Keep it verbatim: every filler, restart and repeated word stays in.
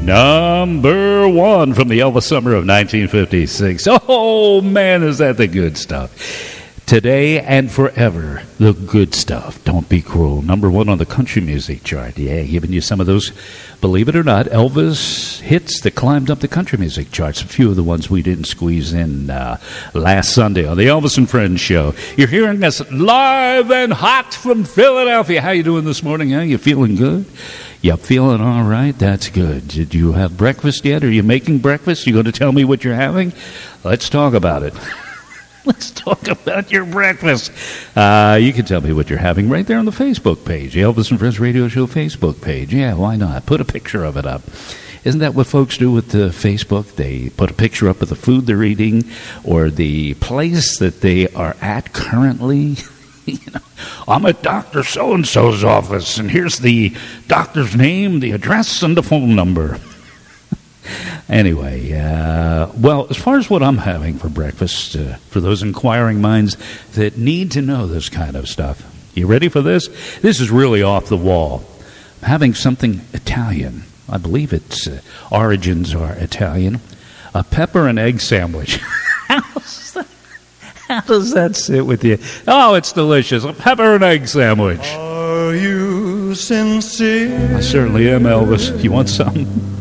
Number one from the Elvis summer of nineteen fifty-six. Oh, man, is that the good stuff. Today and forever, the good stuff. Don't be cruel. Number one on the country music chart. Yeah, giving you some of those, believe it or not, Elvis hits that climbed up the country music charts. A few of the ones we didn't squeeze in uh, last Sunday on the Elvis and Friends show. You're hearing us live and hot from Philadelphia. How you doing this morning? Huh? You feeling good? You feeling all right? That's good. Did you have breakfast yet? Are you making breakfast? You going to tell me what you're having? Let's talk about it. Let's talk about your breakfast. Uh, you can tell me what you're having right there on the Facebook page, the Elvis and Friends Radio Show Facebook page. Yeah, why not? Put a picture of it up. Isn't that what folks do with the Facebook? They put a picture up of the food they're eating or the place that they are at currently. You know, I'm at Doctor So-and-so's office, and here's the doctor's name, the address, and the phone number. Anyway, uh, well, as far as what I'm having for breakfast, uh, for those inquiring minds that need to know this kind of stuff, you ready for this? This is really off the wall. I'm having something Italian. I believe its uh, origins are Italian. A pepper and egg sandwich. How's that? How does that sit with you? Oh, it's delicious. A pepper and egg sandwich. Are you sincere? I certainly am, Elvis. You want some?